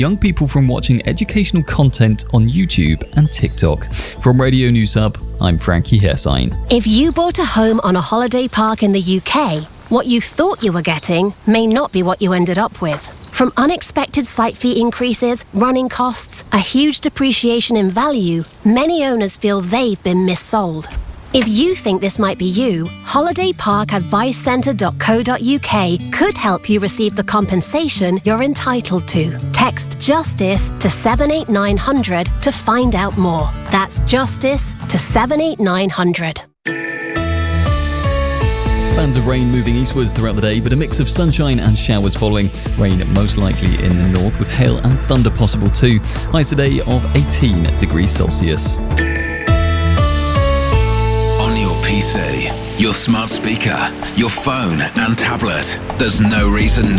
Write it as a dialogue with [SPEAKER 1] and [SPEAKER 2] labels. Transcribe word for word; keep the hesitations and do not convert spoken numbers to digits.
[SPEAKER 1] young people from watching educational content on YouTube and TikTok. From Radio News Hub, I'm Frankie Hersine.
[SPEAKER 2] If you bought a home on a holiday park in the U K, what you thought you were getting may not be what you ended up with. From unexpected site fee increases, running costs, a huge depreciation in value, many owners feel they've been missold. If you think this might be you, holiday park advice centre dot co dot U K could help you receive the compensation you're entitled to. Text JUSTICE to seven eight nine hundred to find out more. That's JUSTICE to seven eight nine hundred.
[SPEAKER 1] Bands of rain moving eastwards throughout the day, but a mix of sunshine and showers following. Rain most likely in the north, with hail and thunder possible too. Highs today of eighteen degrees Celsius.
[SPEAKER 3] On your P C, your smart speaker, your phone and tablet, there's no reason not